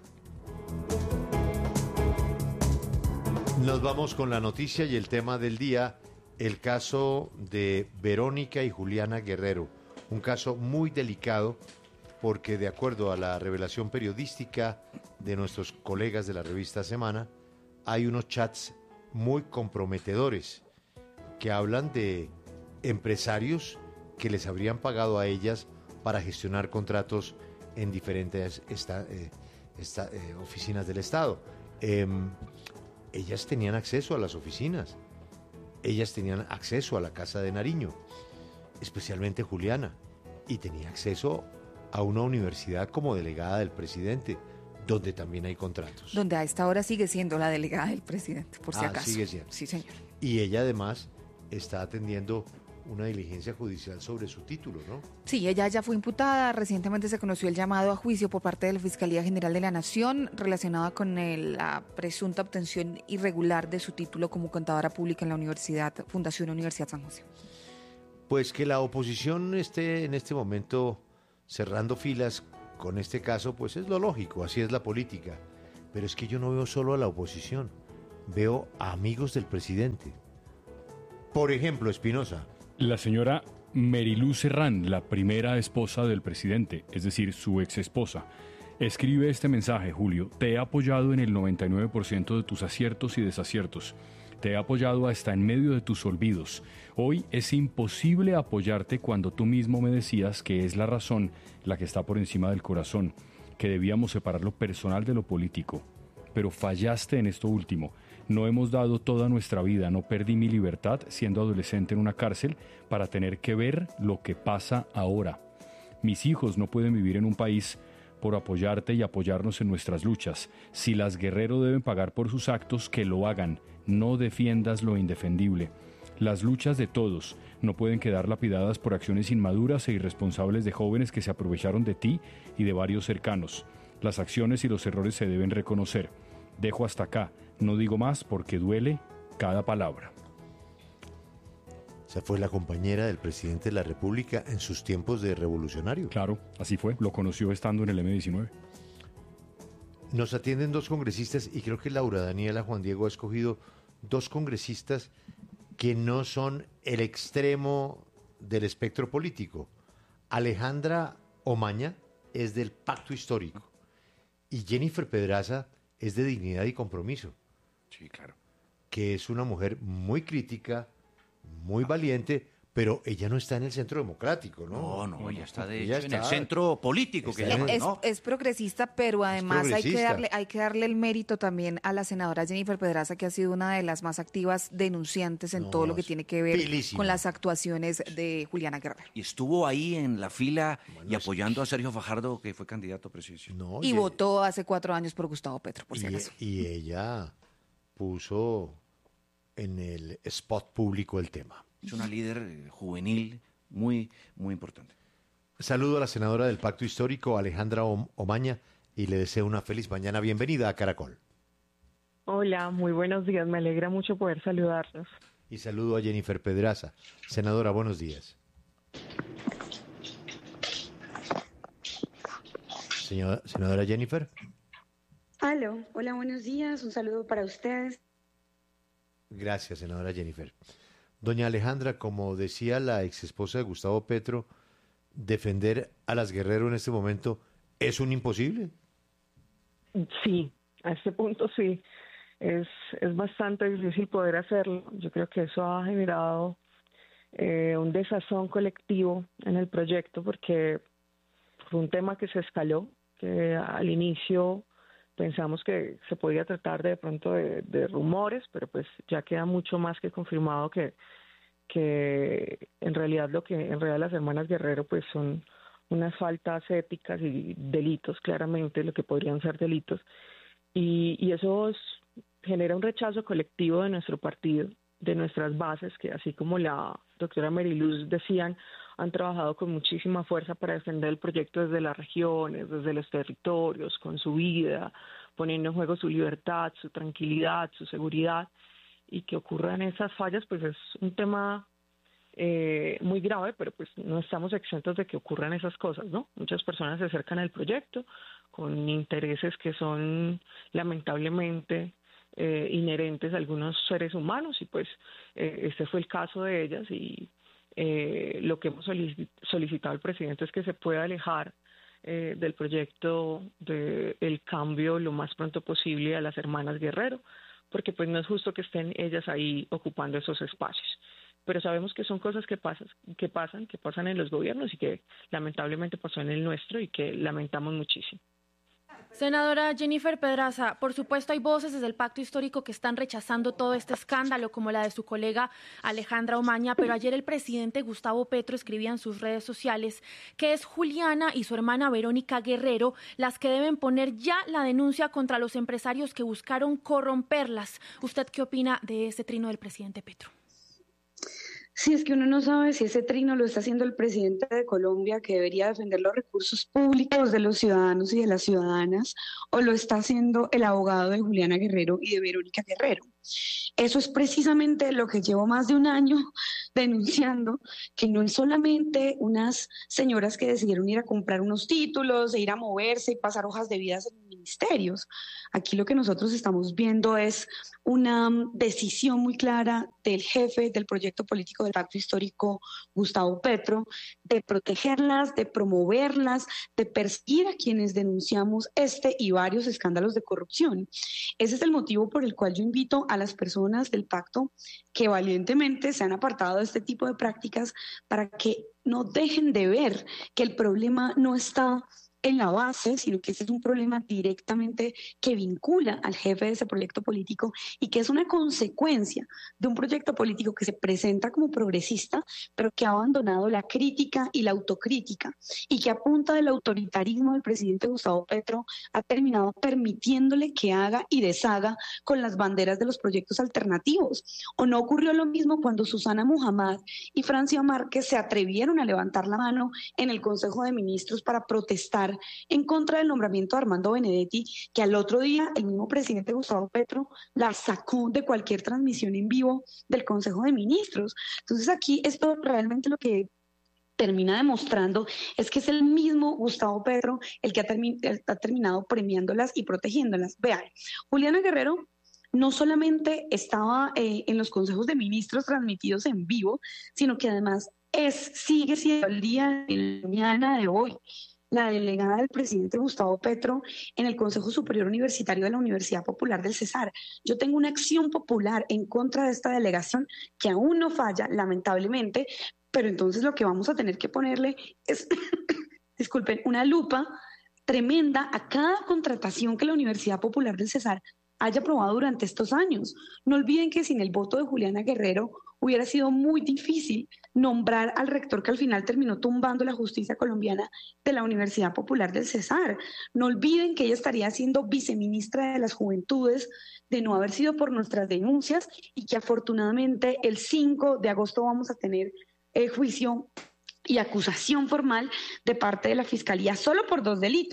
Nos vamos con la noticia y el tema del día, el caso de Verónica y Juliana Guerrero. Un caso muy delicado porque, de acuerdo a la revelación periodística de nuestros colegas de la revista Semana, hay unos chats muy comprometedores que hablan de empresarios que les habrían pagado a ellas para gestionar contratos en diferentes oficinas del Estado. Ellas tenían acceso a las oficinas, ellas tenían acceso a la Casa de Nariño, especialmente Juliana, y tenía acceso a una universidad como delegada del presidente, donde también hay contratos. Donde a esta hora sigue siendo la delegada del presidente, por si acaso. Sigue siendo. Sí, señor. Y ella además está atendiendo una diligencia judicial sobre su título, ¿no? Sí, ella ya fue imputada. Recientemente se conoció el llamado a juicio por parte de la Fiscalía General de la Nación relacionada con la presunta obtención irregular de su título como contadora pública en la Fundación Universidad San José. Pues que la oposición esté en este momento cerrando filas con este caso, pues es lo lógico, así es la política. Pero es que yo no veo solo a la oposición, veo a amigos del presidente. Por ejemplo, Espinosa. La señora Merilú Serrán, la primera esposa del presidente, es decir, su ex esposa, escribe este mensaje: Julio, te he apoyado en el 99% de tus aciertos y desaciertos. Te he apoyado hasta en medio de tus olvidos. Hoy es imposible apoyarte cuando tú mismo me decías que es la razón la que está por encima del corazón, que debíamos separar lo personal de lo político. Pero fallaste en esto último. No hemos dado toda nuestra vida, no perdí mi libertad siendo adolescente en una cárcel para tener que ver lo que pasa ahora. Mis hijos no pueden vivir en un país por apoyarte y apoyarnos en nuestras luchas. Si las Guerrero deben pagar por sus actos, que lo hagan. No defiendas lo indefendible. Las luchas de todos no pueden quedar lapidadas por acciones inmaduras e irresponsables de jóvenes que se aprovecharon de ti y de varios cercanos. Las acciones y los errores se deben reconocer. Dejo hasta acá. No digo más porque duele cada palabra. Esa fue la compañera del presidente de la República en sus tiempos de revolucionario. Claro, así fue. Lo conoció estando en el M-19. Nos atienden 2 congresistas y creo que Laura Daniela Juan Diego ha escogido 2 congresistas que no son el extremo del espectro político. Alejandra Omaña es del Pacto Histórico y Jennifer Pedraza es de Dignidad y Compromiso. Sí, claro. Que es una mujer muy crítica, muy valiente, pero ella no está en el centro democrático, ¿no? No, ella está de hecho en el centro político que llaman, ¿no? Es progresista, pero además hay que darle el mérito también a la senadora Jennifer Pedraza, que ha sido una de las más activas denunciantes en todo lo que tiene que ver con las actuaciones de Juliana Guerrero. Y estuvo ahí en la fila y apoyando a Sergio Fajardo, que fue candidato presidencial. Y votó hace 4 años por Gustavo Petro, por si acaso. Y ella puso en el spot público el tema. Es una líder juvenil muy, muy importante. Saludo a la senadora del Pacto Histórico, Alejandra Omaña, y le deseo una feliz mañana. Bienvenida a Caracol. Hola, muy buenos días. Me alegra mucho poder saludarlos. Y saludo a Jennifer Pedraza. Senadora, buenos días. Senadora Jennifer. Aló, hola, buenos días. Un saludo para ustedes. Gracias, senadora Jennifer. Doña Alejandra, como decía la ex esposa de Gustavo Petro, defender a las Guerrero en este momento es un imposible. Sí, a este punto sí. Es bastante difícil poder hacerlo. Yo creo que eso ha generado un desazón colectivo en el proyecto porque fue un tema que se escaló, que al inicio pensamos que se podía tratar de pronto de rumores, pero pues ya queda mucho más que confirmado que en realidad las hermanas Guerrero pues son unas faltas éticas y delitos, claramente lo que podrían ser delitos, y eso genera un rechazo colectivo de nuestro partido, de nuestras bases, que así como la doctora Mariluz decían, han trabajado con muchísima fuerza para defender el proyecto desde las regiones, desde los territorios, con su vida, poniendo en juego su libertad, su tranquilidad, su seguridad, y que ocurran esas fallas, pues es un tema muy grave, pero pues no estamos exentos de que ocurran esas cosas, ¿no? Muchas personas se acercan al proyecto con intereses que son lamentablemente inherentes a algunos seres humanos, y pues este fue el caso de ellas, y lo que hemos solicitado al presidente es que se pueda alejar del proyecto del cambio lo más pronto posible a las hermanas Guerrero, porque pues no es justo que estén ellas ahí ocupando esos espacios. Pero sabemos que son cosas que pasan en los gobiernos y que lamentablemente pasó en el nuestro y que lamentamos muchísimo. Senadora Jennifer Pedraza, por supuesto hay voces desde el Pacto Histórico que están rechazando todo este escándalo, como la de su colega Alejandra Omaña, pero ayer el presidente Gustavo Petro escribía en sus redes sociales que es Juliana y su hermana Verónica Guerrero las que deben poner ya la denuncia contra los empresarios que buscaron corromperlas. ¿Usted qué opina de ese trino del presidente Petro? Sí, es que uno no sabe si ese trino lo está haciendo el presidente de Colombia, que debería defender los recursos públicos de los ciudadanos y de las ciudadanas, o lo está haciendo el abogado de Juliana Guerrero y de Verónica Guerrero. Eso es precisamente lo que llevo más de un año denunciando, que no es solamente unas señoras que decidieron ir a comprar unos títulos, de ir a moverse y pasar hojas de vida en ministerios. Aquí lo que nosotros estamos viendo es una decisión muy clara del jefe del proyecto político del Pacto Histórico, Gustavo Petro, de protegerlas, de promoverlas, de perseguir a quienes denunciamos este y varios escándalos de corrupción. Ese es el motivo por el cual yo invito a las personas del pacto que valientemente se han apartado de este tipo de prácticas para que no dejen de ver que el problema no está en la base, sino que ese es un problema directamente que vincula al jefe de ese proyecto político y que es una consecuencia de un proyecto político que se presenta como progresista, pero que ha abandonado la crítica y la autocrítica, y que a punta del autoritarismo del presidente Gustavo Petro ha terminado permitiéndole que haga y deshaga con las banderas de los proyectos alternativos. ¿O no ocurrió lo mismo cuando Susana Muhammad y Francia Márquez se atrevieron a levantar la mano en el Consejo de Ministros para protestar en contra del nombramiento de Armando Benedetti, que al otro día el mismo presidente Gustavo Petro la sacó de cualquier transmisión en vivo del Consejo de Ministros? Entonces aquí esto realmente lo que termina demostrando es que es el mismo Gustavo Petro el que ha terminado premiándolas y protegiéndolas. Vean, Juliana Guerrero no solamente estaba en los consejos de ministros transmitidos en vivo, sino que además sigue siendo el día de mañana de hoy la delegada del presidente Gustavo Petro en el Consejo Superior Universitario de la Universidad Popular del Cesar. Yo tengo una acción popular en contra de esta delegación que aún no falla, lamentablemente, pero entonces lo que vamos a tener que ponerle es, disculpen, una lupa tremenda a cada contratación que la Universidad Popular del Cesar haya aprobado durante estos años. No olviden que sin el voto de Juliana Guerrero hubiera sido muy difícil nombrar al rector que al final terminó tumbando la justicia colombiana de la Universidad Popular del Cesar. No olviden que ella estaría siendo viceministra de las Juventudes de no haber sido por nuestras denuncias, y que afortunadamente el 5 de agosto vamos a tener juicio y acusación formal de parte de la Fiscalía solo por 2 delitos: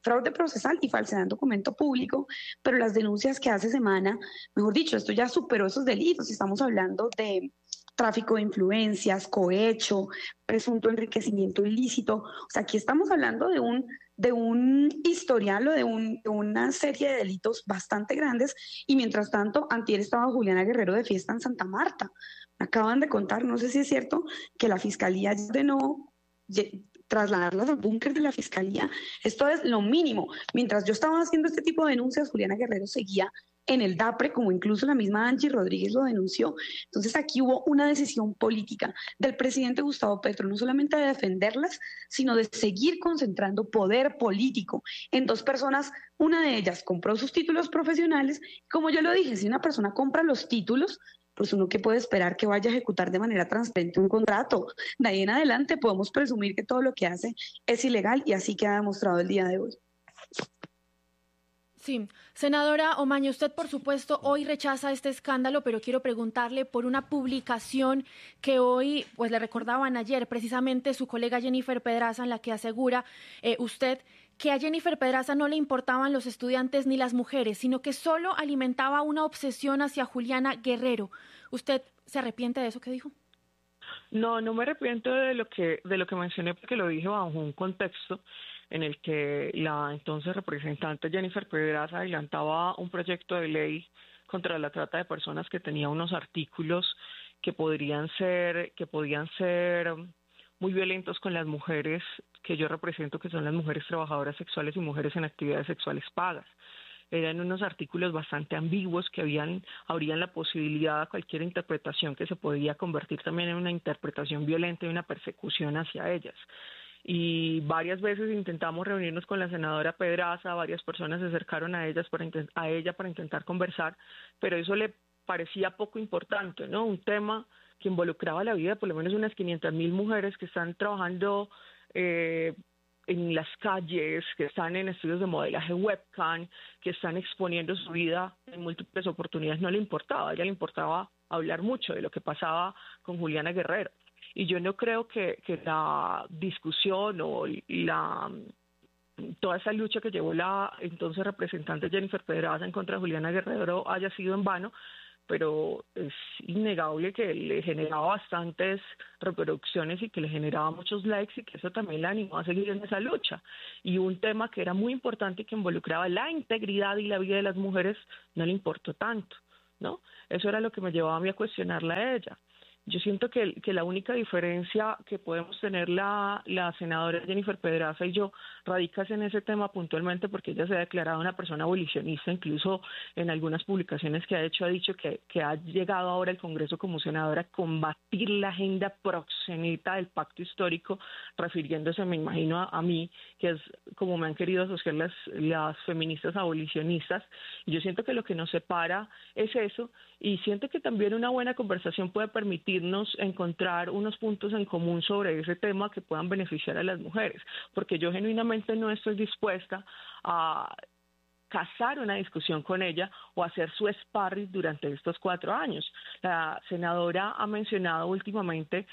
fraude procesal y falsedad en documento público, pero las denuncias que hace semana, mejor dicho, esto ya superó esos delitos. Estamos hablando de tráfico de influencias, cohecho, presunto enriquecimiento ilícito. O sea, aquí estamos hablando de un historial o de una serie de delitos bastante grandes, y mientras tanto, antier estaba Juliana Guerrero de fiesta en Santa Marta. Me acaban de contar, no sé si es cierto, que la Fiscalía ya ordenó trasladarlas al búnker de la Fiscalía. Esto es lo mínimo. Mientras yo estaba haciendo este tipo de denuncias, Juliana Guerrero seguía en el DAPRE, como incluso la misma Angie Rodríguez lo denunció. Entonces aquí hubo una decisión política del presidente Gustavo Petro, no solamente de defenderlas, sino de seguir concentrando poder político en dos personas. Una de ellas compró sus títulos profesionales. Como yo lo dije, si una persona compra los títulos, pues uno que puede esperar que vaya a ejecutar de manera transparente un contrato. De ahí en adelante podemos presumir que todo lo que hace es ilegal, y así queda demostrado el día de hoy. Sí, senadora Omaña, usted por supuesto hoy rechaza este escándalo, pero quiero preguntarle por una publicación que hoy, pues le recordaban ayer precisamente su colega Jennifer Pedraza, en la que asegura usted que a Jennifer Pedraza no le importaban los estudiantes ni las mujeres, sino que solo alimentaba una obsesión hacia Juliana Guerrero. ¿Usted se arrepiente de eso que dijo? No, no me arrepiento de lo que mencioné, porque lo dije bajo un contexto en el que la entonces representante Jennifer Pedraza adelantaba un proyecto de ley contra la trata de personas que tenía unos artículos que podían ser muy violentos con las mujeres que yo represento, que son las mujeres trabajadoras sexuales y mujeres en actividades sexuales pagas. Eran unos artículos bastante ambiguos que abrían la posibilidad a cualquier interpretación que se podía convertir también en una interpretación violenta y una persecución hacia ellas. Y varias veces intentamos reunirnos con la senadora Pedraza, varias personas se acercaron a ella para intentar conversar, pero eso le parecía poco importante, ¿no? Un tema que involucraba la vida de por lo menos unas 500,000 mujeres que están trabajando en las calles, que están en estudios de modelaje webcam, que están exponiendo su vida en múltiples oportunidades. No le importaba, a ella le importaba hablar mucho de lo que pasaba con Juliana Guerrero. Y yo no creo que la discusión o toda esa lucha que llevó la entonces representante Jennifer Pedraza en contra de Juliana Guerrero haya sido en vano, pero es innegable que le generaba bastantes reproducciones y que le generaba muchos likes, y que eso también la animó a seguir en esa lucha. Y un tema que era muy importante y que involucraba la integridad y la vida de las mujeres no le importó tanto, ¿no? Eso era lo que me llevaba a mí a cuestionarla a ella. Yo siento que la única diferencia que podemos tener la senadora Jennifer Pedraza y yo radica en ese tema puntualmente, porque ella se ha declarado una persona abolicionista. Incluso en algunas publicaciones que ha dicho que ha llegado ahora al Congreso como senadora a combatir la agenda proxeneta del pacto histórico, refiriéndose, me imagino, a mí, que es como me han querido asociar las feministas abolicionistas. Y yo siento que lo que nos separa es eso, y siento que también una buena conversación puede permitirnos encontrar unos puntos en común sobre ese tema que puedan beneficiar a las mujeres, porque yo genuinamente no estoy dispuesta a cazar una discusión con ella o hacer su sparring durante estos 4 años. La senadora ha mencionado últimamente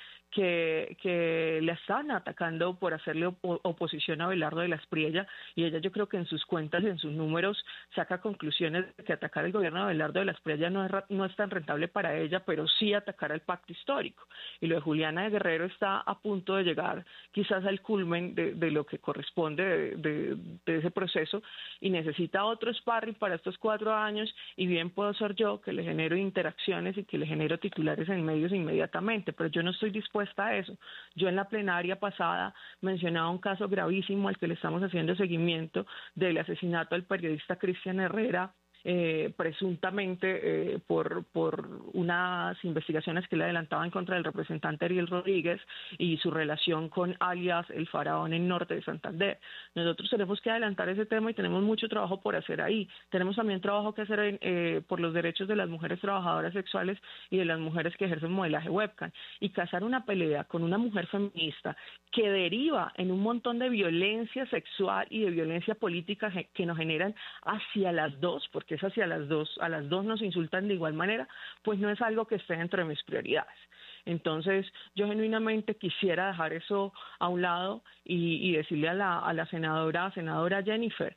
que la están atacando por hacerle oposición a Abelardo de la Espriella, y ella, yo creo que en sus cuentas y en sus números saca conclusiones de que atacar al gobierno de Abelardo de la Espriella no es tan rentable para ella, pero sí atacar al pacto histórico. Y lo de Juliana Guerrero está a punto de llegar quizás al culmen de lo que corresponde de ese proceso, y necesita otro sparring para estos 4 años, y bien puedo ser yo que le genero interacciones y que le genero titulares en medios inmediatamente, pero yo no estoy dispuesta a eso. Yo en la plenaria pasada mencionaba un caso gravísimo al que le estamos haciendo seguimiento, del asesinato del periodista Cristian Herrera, presuntamente por unas investigaciones que le adelantaba en contra del representante Ariel Rodríguez y su relación con alias El Faraón en Norte de Santander. Nosotros tenemos que adelantar ese tema y tenemos mucho trabajo por hacer ahí. Tenemos también trabajo que hacer por los derechos de las mujeres trabajadoras sexuales y de las mujeres que ejercen modelaje webcam, y cazar una pelea con una mujer feminista que deriva en un montón de violencia sexual y de violencia política que nos generan hacia las dos, porque es hacia las dos, a las dos nos insultan de igual manera, pues no es algo que esté dentro de mis prioridades. Entonces, yo genuinamente quisiera dejar eso a un lado y decirle a la senadora Jennifer,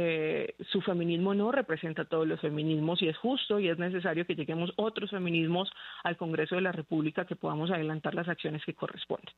su feminismo no representa todos los feminismos y es justo y es necesario que lleguemos otros feminismos al Congreso de la República, que podamos adelantar las acciones que corresponden.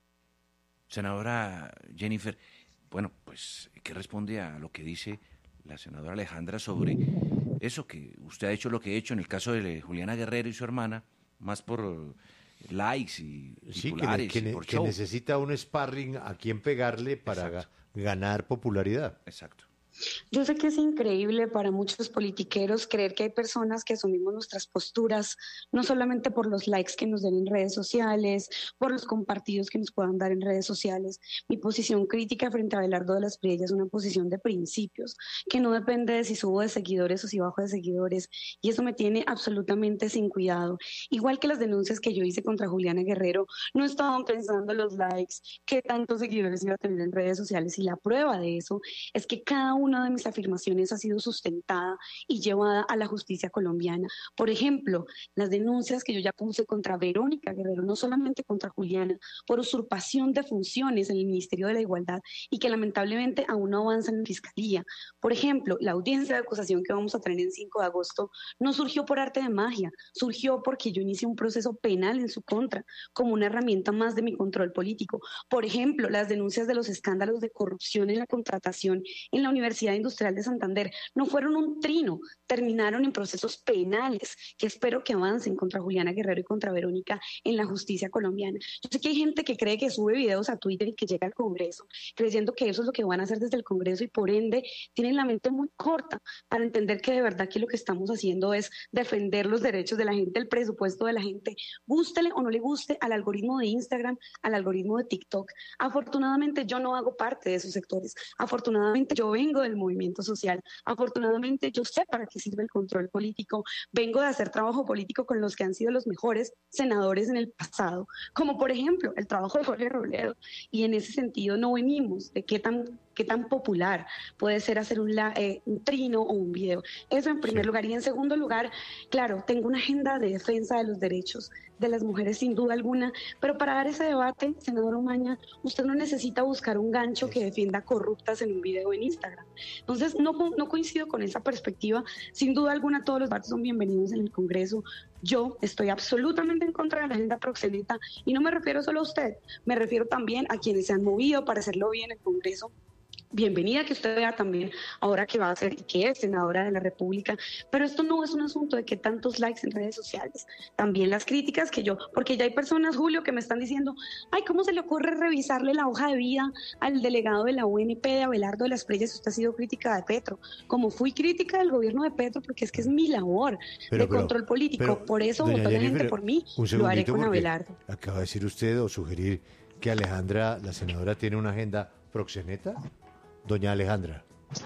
Senadora Jennifer, bueno, pues, ¿qué responde a lo que dice la senadora Alejandra sobre eso, que usted ha hecho lo que ha hecho en el caso de Juliana Guerrero y su hermana, más por likes y titulares, sí, por que show? necesita un sparring a quien pegarle para ganar popularidad. Exacto. Yo sé que es increíble para muchos politiqueros creer que hay personas que asumimos nuestras posturas, no solamente por los likes que nos den en redes sociales, por los compartidos que nos puedan dar en redes sociales. Mi posición crítica frente a Abelardo de las Priella es una posición de principios, que no depende de si subo de seguidores o si bajo de seguidores, y eso me tiene absolutamente sin cuidado. Igual que las denuncias que yo hice contra Juliana Guerrero, no estaban pensando los likes, qué tantos seguidores iba a tener en redes sociales, y la prueba de eso es que cada una de mis afirmaciones ha sido sustentada y llevada a la justicia colombiana. Por ejemplo, las denuncias que yo ya puse contra Verónica Guerrero, no solamente contra Juliana, por usurpación de funciones en el Ministerio de la Igualdad y que lamentablemente aún no avanzan en Fiscalía. Por ejemplo, la audiencia de acusación que vamos a tener el 5 de agosto no surgió por arte de magia, surgió porque yo inicié un proceso penal en su contra, como una herramienta más de mi control político. Por ejemplo, las denuncias de los escándalos de corrupción en la contratación en la Universidad Industrial de Santander no fueron un trino, terminaron en procesos penales que espero que avancen contra Juliana Guerrero y contra Verónica en la justicia colombiana. Yo sé que hay gente que cree que sube videos a Twitter y que llega al Congreso, creyendo que eso es lo que van a hacer desde el Congreso y por ende tienen la mente muy corta para entender que de verdad aquí lo que estamos haciendo es defender los derechos de la gente, el presupuesto de la gente, gústele o no le guste al algoritmo de Instagram, al algoritmo de TikTok. Afortunadamente yo no hago parte de esos sectores, afortunadamente yo vengo del movimiento social, afortunadamente yo sé para qué sirve el control político, vengo de hacer trabajo político con los que han sido los mejores senadores en el pasado, como por ejemplo el trabajo de Jorge Robledo, y en ese sentido no venimos de qué tan popular puede ser hacer un trino o un video. Eso en primer lugar. Y en segundo lugar, claro, tengo una agenda de defensa de los derechos de las mujeres sin duda alguna, pero para dar ese debate, senador Omaña, usted no necesita buscar un gancho que defienda corruptas en un video en Instagram. Entonces, no coincido con esa perspectiva. Sin duda alguna, todos los debates son bienvenidos en el Congreso. Yo estoy absolutamente en contra de la agenda proxeneta y no me refiero solo a usted, me refiero también a quienes se han movido para hacerlo bien en el Congreso. Bienvenida que usted vea también ahora que va a ser y que es senadora de la República, pero esto no es un asunto de que tantos likes en redes sociales, también las críticas porque ya hay personas, Julio, que me están diciendo, ay, ¿cómo se le ocurre revisarle la hoja de vida al delegado de la UNP de Abelardo de las Priella si usted ha sido crítica de Petro? Como fui crítica del gobierno de Petro, porque es que es mi labor de control político, por eso votó la gente por mí, lo haré con Abelardo. Acaba de decir usted o sugerir que Alejandra, la senadora, tiene una agenda proxeneta. Doña Alejandra.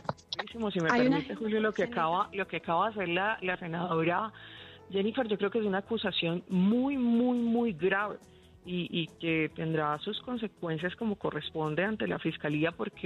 Si me permite, Julio, lo que acaba de hacer la senadora Jennifer, yo creo que es una acusación muy, muy, muy grave y que tendrá sus consecuencias como corresponde ante la Fiscalía, porque